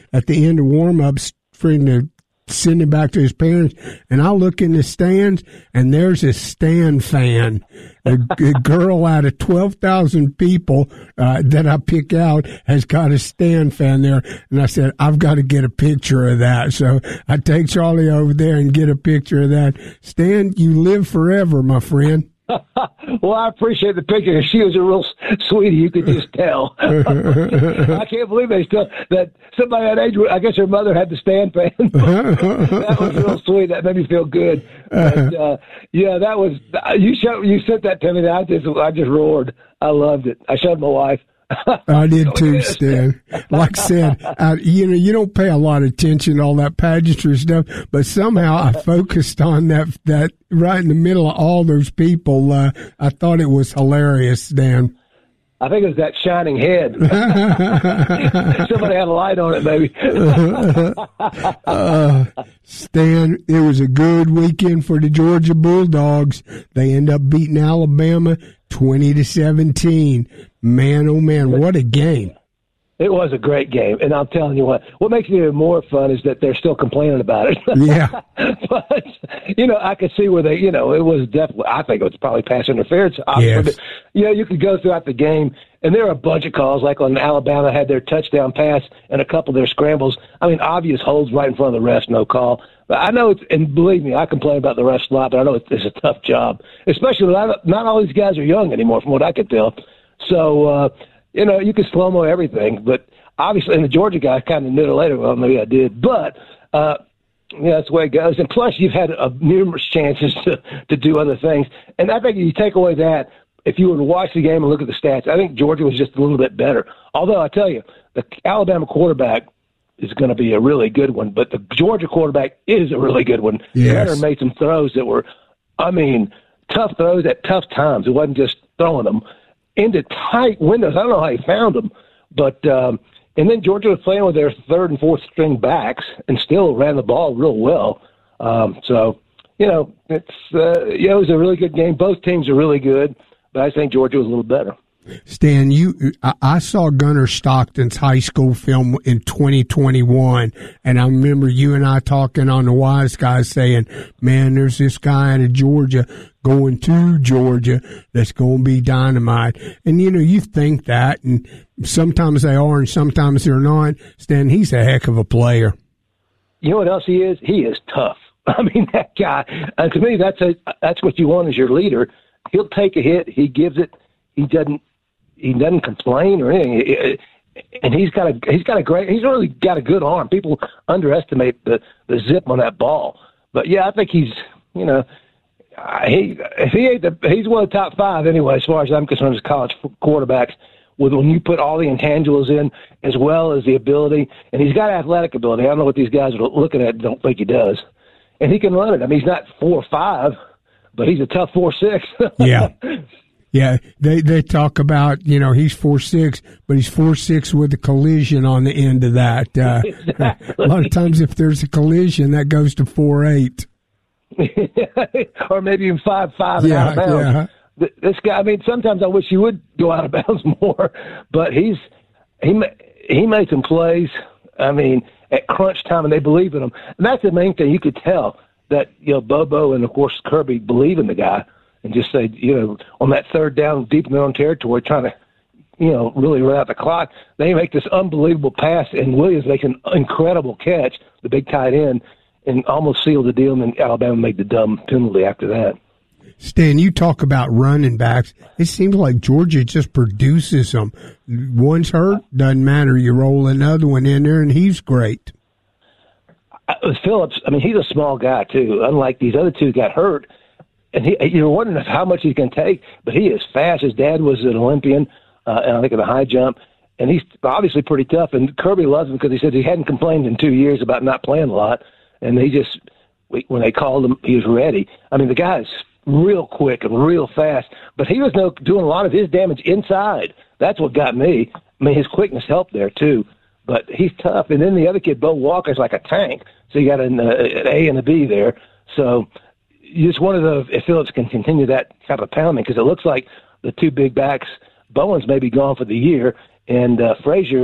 at the end of warm-ups for him to send him back to his parents, and I look in the stands, and there's a Stan fan. A girl out of 12,000 people that I pick out has got a Stan fan there. And I said, I've got to get a picture of that. So I take Charlie over there and get a picture of that. Stan, you live forever, my friend. Well, I appreciate the picture. She was a real sweetie. You could just tell. I can't believe that somebody that age. I guess her mother had the Stan fan. That was real sweet. That made me feel good. But, yeah, that was you sent that to me. I just roared. I loved it. I showed my wife. I did too, Stan. Like I said, you don't pay a lot of attention to all that pageantry stuff, but somehow I focused on that right in the middle of all those people. I thought it was hilarious, Stan. I think it was that shining head. Somebody had a light on it, maybe. Stan, it was a good weekend for the Georgia Bulldogs. They end up beating Alabama 20-17. Man, oh man, what a game. It was a great game, and I'm telling you what makes it even more fun is that they're still complaining about it. Yeah. But, I could see where it was definitely, I think it was probably pass interference. Yes. But, you could go throughout the game, and there are a bunch of calls, like on Alabama had their touchdown pass and a couple of their scrambles. I mean, obvious holds right in front of the refs, no call. But I know and believe me, I complain about the refs a lot, but I know it's a tough job, especially not all these guys are young anymore, from what I could tell. So, you can slow-mo everything, but obviously, and the Georgia guy kind of knew it later. Well, maybe I did, but that's the way it goes. And plus, you've had numerous chances to do other things. And I think if you take away that, if you were to watch the game and look at the stats, I think Georgia was just a little bit better. Although I tell you, the Alabama quarterback is going to be a really good one, but the Georgia quarterback is a really good one. Yes. Leonard made some throws that were, tough throws at tough times. It wasn't just throwing them into tight windows. I don't know how he found them, but and then Georgia was playing with their third and fourth string backs and still ran the ball real well. So it was a really good game. Both teams are really good, but I think Georgia was a little better. Stan, I saw Gunnar Stockton's high school film in 2021, and I remember you and I talking on the Wise Guys saying, man, there's this guy out of Georgia going to Georgia that's going to be dynamite. And, you think that, and sometimes they are and sometimes they're not. Stan, he's a heck of a player. You know what else he is? He is tough. I mean, that guy, to me, that's what you want as your leader. He'll take a hit. He gives it. He doesn't complain or anything, and he's really got a good arm. People underestimate the zip on that ball, but yeah, I think he's he's one of the top five anyway, as far as I'm concerned, as college quarterbacks. When you put all the intangibles in, as well as the ability, and he's got athletic ability. I don't know what these guys are looking at. Don't think he does, and he can run it. I mean, he's not 4'5", but he's a tough 4'6". Yeah. Yeah, they talk about, he's 4'6", but he's 4'6" with a collision on the end of that. Exactly. A lot of times if there's a collision, that goes to 4'8". Or maybe even 5'5" and out of bounds. Yeah. This guy, sometimes I wish he would go out of bounds more, but he made some plays, at crunch time, and they believe in him. And that's the main thing. You could tell that, Bobo and, of course, Kirby believe in the guy. And just say, on that third down, deep in their own territory, trying to, really run out the clock. They make this unbelievable pass, and Williams makes an incredible catch, the big tight end, and almost sealed the deal. And then Alabama made the dumb penalty after that. Stan, you talk about running backs. It seems like Georgia just produces them. One's hurt, doesn't matter. You roll another one in there, and he's great. Phillips, he's a small guy, too. Unlike these other two got hurt. And you're wondering how much he's going to take, but he is fast. His dad was an Olympian, and I think in the high jump, and he's obviously pretty tough. And Kirby loves him because he said he hadn't complained in 2 years about not playing a lot, and when they called him, he was ready. The guy's real quick and real fast, but he was doing a lot of his damage inside. That's what got me. His quickness helped there too, but he's tough. And then the other kid, Bo Walker's like a tank, so you got an A and a B there. So you just wanted if Phillips can continue that type of pounding, because it looks like the two big backs, Bowen's maybe gone for the year, and Frazier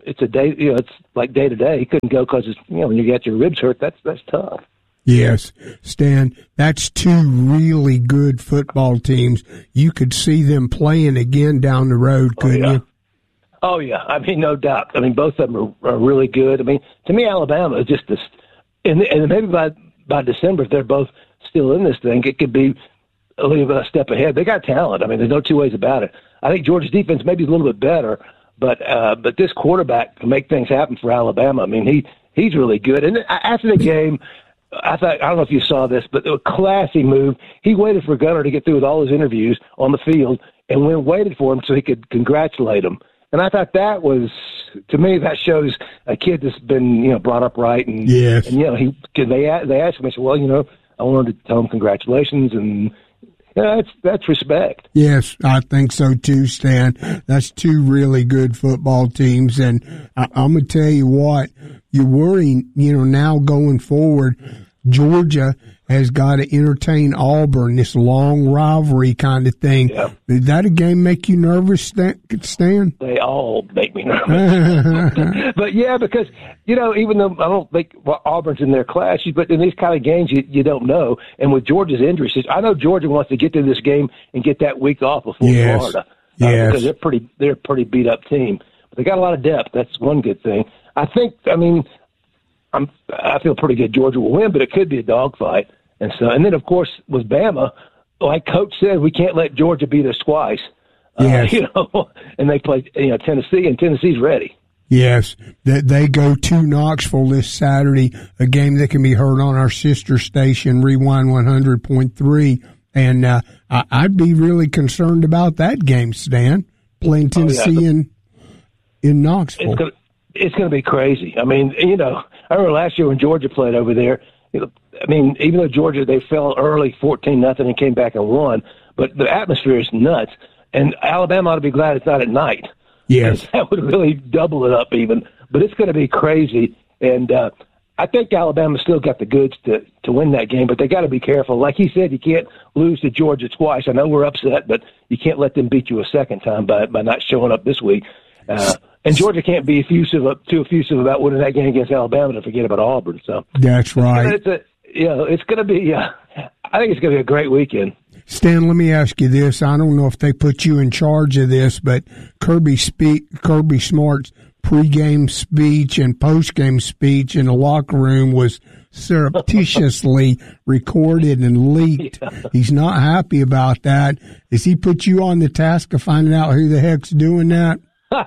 it's a day. It's like day to day. He couldn't go because when you get your ribs hurt, that's tough. Yes, Stan, that's two really good football teams. You could see them playing again down the road, couldn't you? Oh, yeah. I mean, no doubt. I mean, both of them are really good. I mean, to me, Alabama is just this – and maybe by December, if they're both still in this thing, it could be a little bit a step ahead. They got talent. I mean, there's no two ways about it. I think Georgia's defense may be a little bit better, but this quarterback can make things happen for Alabama. I mean, he's really good. And after the game – I don't know if you saw this, but it was a classy move. He waited for Gunnar to get through with all his interviews on the field and waited for him so he could congratulate him. And I thought that was, to me, that shows a kid that's been, brought up right. And, yes. And they asked him, I said, well, I wanted to tell him congratulations, and that's respect. Yes, I think so too, Stan. That's two really good football teams, and I'm going to tell you what, you're worrying, now going forward, Georgia has got to entertain Auburn, this long rivalry kind of thing. Yeah. Did that a game make you nervous, Stan? They all make me nervous. But, yeah, because, even though I don't think Auburn's in their class, but in these kind of games, you don't know. And with Georgia's injuries, I know Georgia wants to get to this game and get that week off before Florida. Yes. Because they're a pretty beat-up team. But they got a lot of depth. That's one good thing. I feel pretty good Georgia will win, but it could be a dogfight. And then, of course, with Bama, like Coach said, we can't let Georgia beat us twice. Yes. And they play, Tennessee, and Tennessee's ready. Yes, they go to Knoxville this Saturday, a game that can be heard on our sister station, Rewind 100.3. And I'd be really concerned about that game, Stan, playing Tennessee in Knoxville. It's going to be crazy. I mean, I remember last year when Georgia played over there, even though Georgia, they fell early 14-0 and came back and won, but the atmosphere is nuts. And Alabama ought to be glad it's not at night. Yes. That would really double it up even. But it's going to be crazy. And I think Alabama's still got the goods to win that game, but they got to be careful. Like he said, you can't lose to Georgia twice. I know we're upset, but you can't let them beat you a second time by not showing up this week. And Georgia can't be too effusive about winning that game against Alabama to forget about Auburn. So that's right. It's going to be. I think it's going to be a great weekend. Stan, let me ask you this. I don't know if they put you in charge of this, but Kirby Smart's pregame speech and postgame speech in the locker room was surreptitiously recorded and leaked. Yeah. He's not happy about that. Has he put you on the task of finding out who the heck's doing that?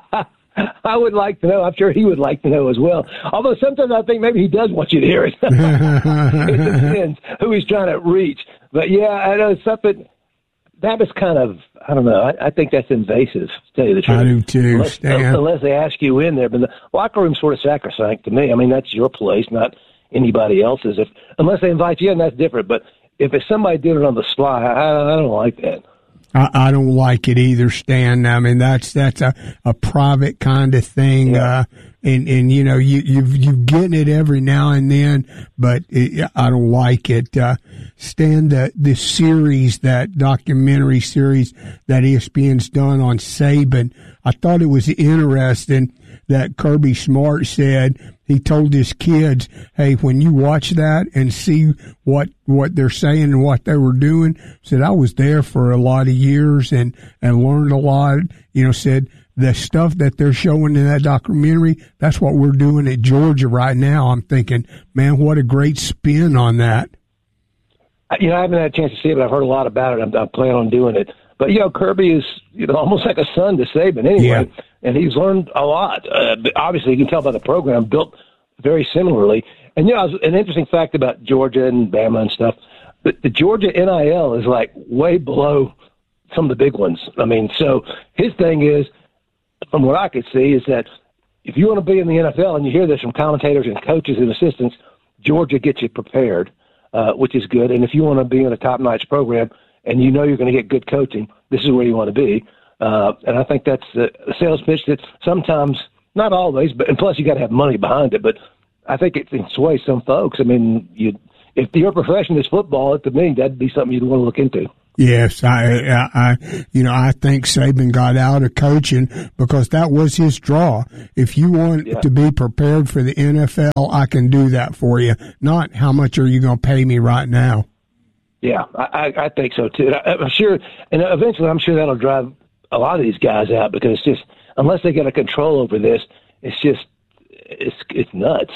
I would like to know. I'm sure he would like to know as well. Although sometimes I think maybe he does want you to hear it. It depends who he's trying to reach. But, yeah, I know something that was kind of, I don't know, I think that's invasive, to tell you the truth. I do too, Stan. Unless they ask you in there. But the locker room's sort of sacrosanct to me. I mean, that's your place, not anybody else's. Unless they invite you in, that's different. But if it's somebody doing it on the sly, I don't like that. I don't like it either, Stan. I mean, that's a private kind of thing. Yeah. And you getting it every now and then, but I don't like it. Stan, the series, that documentary series that ESPN's done on Saban, I thought it was interesting that Kirby Smart said he told his kids, hey, when you watch that and see what they're saying and what they were doing, said I was there for a lot of years and learned a lot, said the stuff that they're showing in that documentary, that's what we're doing at Georgia right now. I'm thinking, man, what a great spin on that. I haven't had a chance to see it, but I've heard a lot about it. I'm planning on doing it. But, Kirby is, almost like a son to Saban anyway. Yeah. And he's learned a lot. Obviously, you can tell by the program, built very similarly. And, an interesting fact about Georgia and Bama and stuff, the Georgia NIL is, like, way below some of the big ones. I mean, so his thing is, from what I could see, is that if you want to be in the NFL, and you hear this from commentators and coaches and assistants, Georgia gets you prepared, which is good. And if you want to be in a top-notch program and you're going to get good coaching, this is where you want to be. And I think that's a sales pitch that sometimes, not always, and plus you got to have money behind it, but I think it can sway some folks. I mean, if your profession is football, to me, that'd be something you'd want to look into. Yes, I think Saban got out of coaching because that was his draw. If you want to be prepared for the NFL, I can do that for you. Not how much are you going to pay me right now? Yeah, I think so too. I'm sure, and eventually I'm sure that'll drive a lot of these guys out because it's just, unless they get a control over this, it's nuts.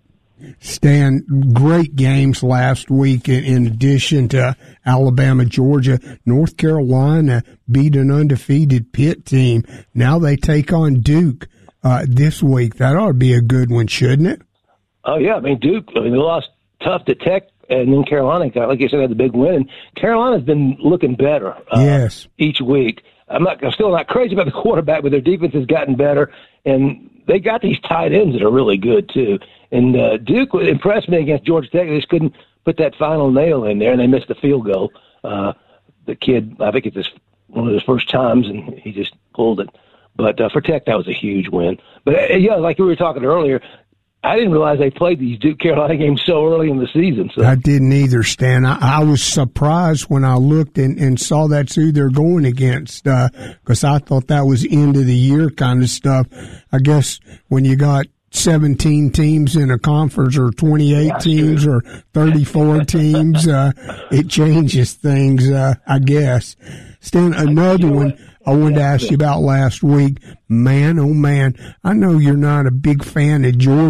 Stan, great games last week. In addition to Alabama, Georgia, North Carolina beat an undefeated Pitt team. Now they take on Duke this week. That ought to be a good one, shouldn't it? Oh, yeah. I mean, Duke, they lost tough to Tech, and then Carolina, like you said, had the big win. And Carolina's been looking better each week. I'm still not crazy about the quarterback, but their defense has gotten better, and they got these tight ends that are really good, too. And Duke impressed me against Georgia Tech. They just couldn't put that final nail in there, and they missed the field goal. The kid, I think it's one of his first times, and he just pulled it. But for Tech, that was a huge win. But, like we were talking earlier, I didn't realize they played these Duke-Carolina games so early in the season. So. I didn't either, Stan. I was surprised when I looked and saw that's who they're going against because I thought that was end-of-the-year kind of stuff. I guess when you got 17 teams in a conference or 28 teams or 34 teams, it changes things, I guess. Stan, another one I wanted to ask you about last week. Man, oh man, I know you're not a big fan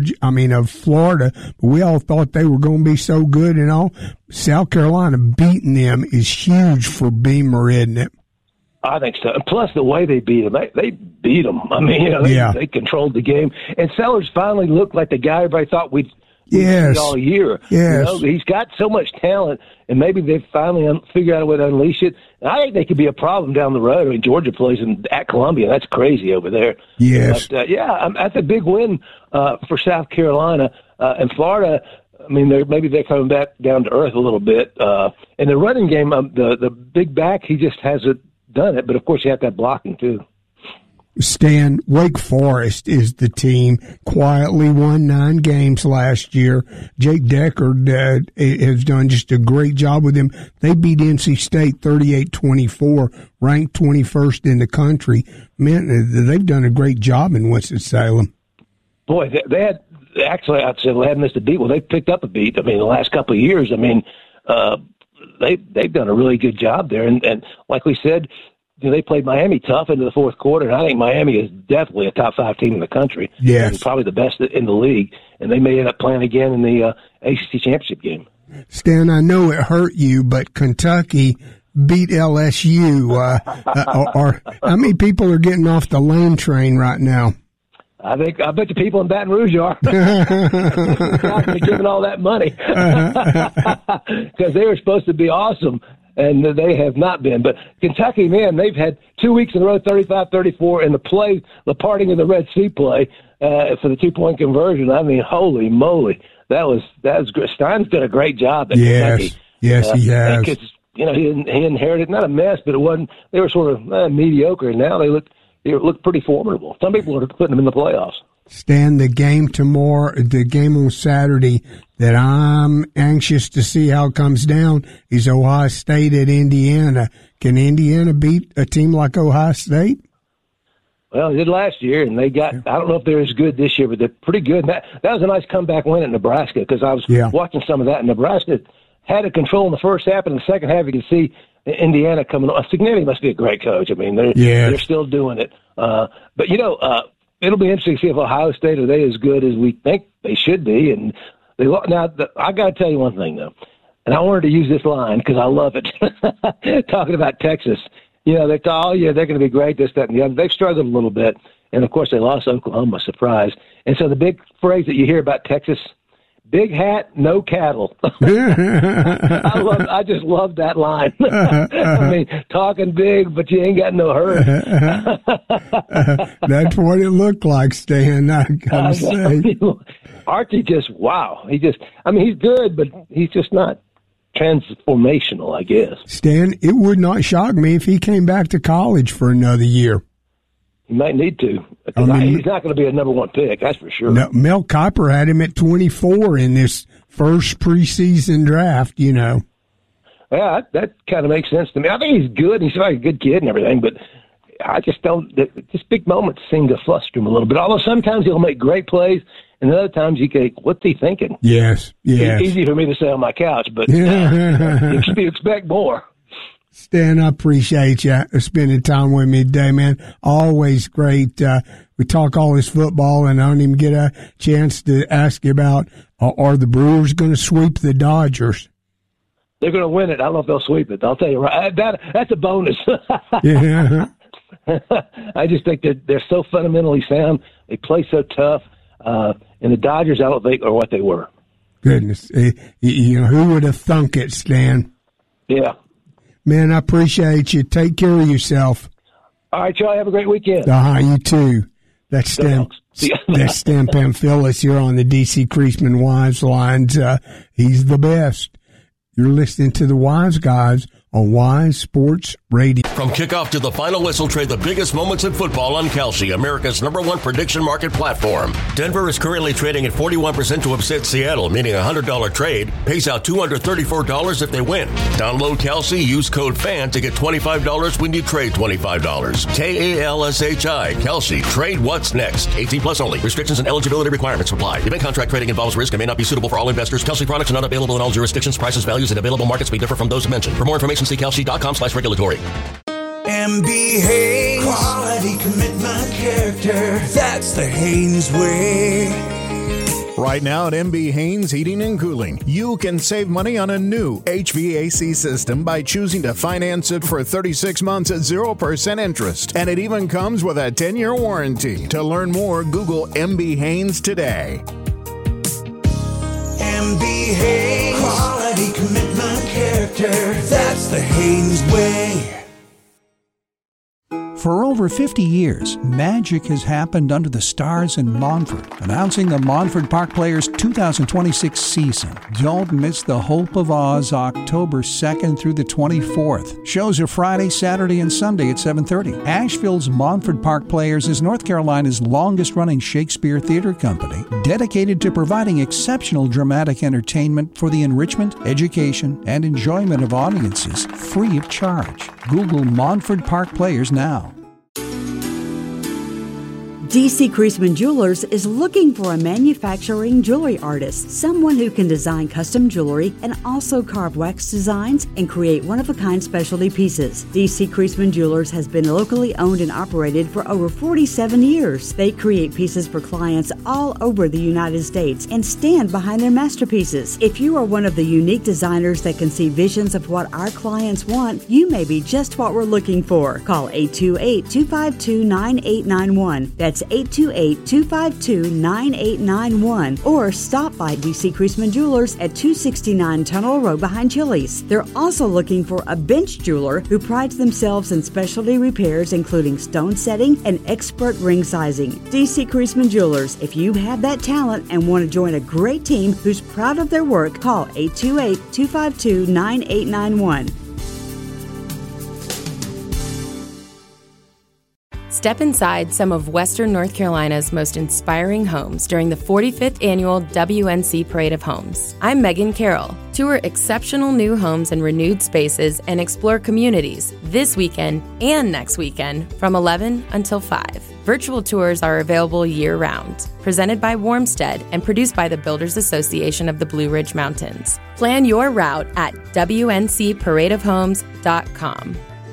of Florida, but we all thought they were going to be so good and all. South Carolina beating them is huge for Beamer, isn't it? I think so. Plus, the way they beat them, they beat them. I mean, they controlled the game. And Sellers finally looked like the guy everybody thought we'd see all year. Yes. He's got so much talent, and maybe they've finally figured out a way to unleash it. And I think they could be a problem down the road. I mean, Georgia plays at Columbia. That's crazy over there. Yes. But, that's a big win for South Carolina. And Florida, I mean, maybe they're coming back down to earth a little bit. In the running game, the big back, he just hasn't done it, but of course you have to have blocking too. Stan, Wake Forest is the team. Quietly won 9 games last year. Jake Deckard has done just a great job with them. They beat NC State 38-24, ranked 21st in the country. Man, they've done a great job in Winston-Salem. Boy, they had actually, I'd say they hadn't missed a beat. Well, they picked up a beat. I mean, the last couple of years. I mean, they've done a really good job there, and like we said, they played Miami tough into the fourth quarter, and I think Miami is definitely a top 5 team in the country. Yes, and probably the best in the league, and they may end up playing again in the ACC championship game. Stan, I know it hurt you, but Kentucky beat LSU. How many people are getting off the Lane train right now? I bet the people in Baton Rouge are. They're giving all that money because they were supposed to be awesome, and they have not been. But Kentucky, man, they've had 2 weeks in a row, 35-34, and the parting of the Red Sea play for the 2-point conversion. I mean, holy moly, that was great. Stein's done a great job at Kentucky. Yes, he has. Because he inherited not a mess, but it wasn't. They were sort of mediocre, and now they look pretty formidable. Some people are putting them in the playoffs. Stan, the game on Saturday that I'm anxious to see how it comes down is Ohio State at Indiana. Can Indiana beat a team like Ohio State? Well, they did last year, and they got, I don't know if they're as good this year, but they're pretty good. That was a nice comeback win at Nebraska because I was watching some of that, and Nebraska had a control in the first half, and in the second half you could see Indiana coming on. Signetti must be a great coach. I mean, they're still doing it. But, it'll be interesting to see if Ohio State, are they as good as we think they should be. And I got to tell you one thing, though, and I wanted to use this line because I love it. Talking about Texas, they thought, they're going to be great, this, that, and the other. They've struggled a little bit. And, of course, they lost Oklahoma, surprise. And so the big phrase that you hear about Texas, big hat, no cattle. I just love that line. I mean, talking big, but you ain't got no herd. That's what it looked like, Stan, I gotta say. Archie wow. He's good, but he's just not transformational, I guess. Stan, it would not shock me if he came back to college for another year. He might need to. He's not going to be a number 1 pick, that's for sure. No, Mel Kiper had him at 24 in this first preseason draft, yeah, that kind of makes sense to me. I think he's good. He's like a good kid and everything, but I just don't. Just big moments seem to fluster him a little bit. Although sometimes he'll make great plays, and other times you think, "What's he thinking?" Yes. It's easy for me to say on my couch, but you expect more. Stan, I appreciate you spending time with me today, man. Always great. We talk all this football, and I don't even get a chance to ask you about, are the Brewers going to sweep the Dodgers? They're going to win it. I don't know if they'll sweep it. I'll tell you right. That's a bonus. Yeah. I just think that they're so fundamentally sound. They play so tough. And the Dodgers, I don't think, are what they were. Goodness. Who would have thunk it, Stan? Yeah. Man, I appreciate you. Take care of yourself. All right, y'all. Have a great weekend. You too. That's Stan Pamphilus here on the D.C. Creasman Wives Lines. He's the best. You're listening to the Wise Guys on Wise Sports Radio. From kickoff to the final whistle, trade the biggest moments in football on Kalshi, America's #1 prediction market platform. Denver is currently trading at 41% to upset Seattle, meaning a $100 trade pays out $234 if they win. Download Kalshi, use code FAN to get $25 when you trade $25. Kalshi, Kalshi. Trade what's next. 18 plus only. Restrictions and eligibility requirements apply. Event contract trading involves risk and may not be suitable for all investors. Kalshi products are not available in all jurisdictions. Prices, values, and available markets may differ from those mentioned. For more information, see Kalshi.com/regulatory. MB Haynes, quality, commitment, character. That's the Haynes way. Right now at MB Haynes Heating and Cooling, you can save money on a new HVAC system by choosing to finance it for 36 months at 0% interest. And it even comes with a 10-year warranty. To learn more, Google MB Haynes today. MB Haynes, quality, commitment, character. That's the Haynes way. For over 50 years, magic has happened under the stars in Montford, announcing the Montford Park Players 2026 season. Don't miss the Hope of Oz October 2nd through the 24th. Shows are Friday, Saturday, and Sunday at 7:30. Asheville's Montford Park Players is North Carolina's longest-running Shakespeare theater company, dedicated to providing exceptional dramatic entertainment for the enrichment, education, and enjoyment of audiences, free of charge. Google Montford Park Players now. D.C. Creasman Jewelers is looking for a manufacturing jewelry artist, someone who can design custom jewelry and also carve wax designs and create one-of-a-kind specialty pieces. D.C. Creasman Jewelers has been locally owned and operated for over 47 years. They create pieces for clients all over the United States and stand behind their masterpieces. If you are one of the unique designers that can see visions of what our clients want, you may be just what we're looking for. Call 828-252-9891. That's 828-252-9891, or stop by D.C. Creasman Jewelers at 269 Tunnel Road behind Chili's. They're also looking for a bench jeweler who prides themselves in specialty repairs, including stone setting and expert ring sizing. D.C. Creasman Jewelers. If you have that talent and want to join a great team who's proud of their work, call 828-252-9891. Step inside some of Western North Carolina's most inspiring homes during the 45th Annual WNC Parade of Homes. I'm Megan Carroll. Tour exceptional new homes and renewed spaces and explore communities this weekend and next weekend from 11 until 5. Virtual tours are available year-round. Presented by Warmstead and produced by the Builders Association of the Blue Ridge Mountains. Plan your route at WNCParadeofHomes.com.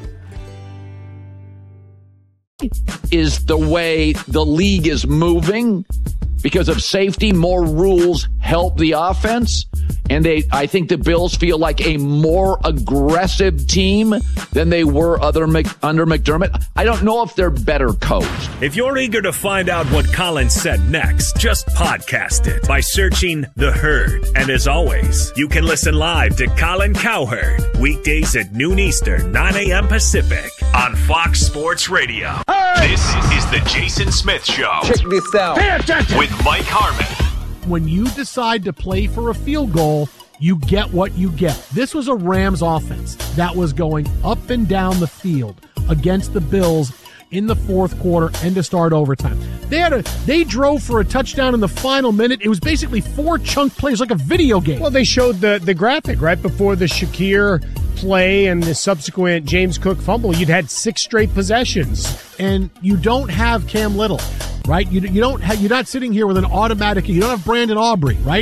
Is the way the league is moving because of safety. More rules help the offense. And I think the Bills feel like a more aggressive team than they were under McDermott. I don't know if they're better coached. If you're eager to find out what Colin said next, just podcast it by searching The Herd. And as always, you can listen live to Colin Cowherd weekdays at noon Eastern, 9 a.m. Pacific on Fox Sports Radio. Hey! This is the Jason Smith Show. Check this out. Pay attention. With Mike Harmon. When you decide to play for a field goal, you get what you get. This was a Rams offense that was going up and down the field against the Bills in the fourth quarter and to start overtime. They drove for a touchdown in the final minute. It was basically 4 chunk plays, like a video game. Well, they showed the graphic right before the Shakir play and the subsequent James Cook fumble, you'd had 6 straight possessions, and you don't have Cam Little, right? You're not sitting here with an automatic. You don't have Brandon Aubrey, right?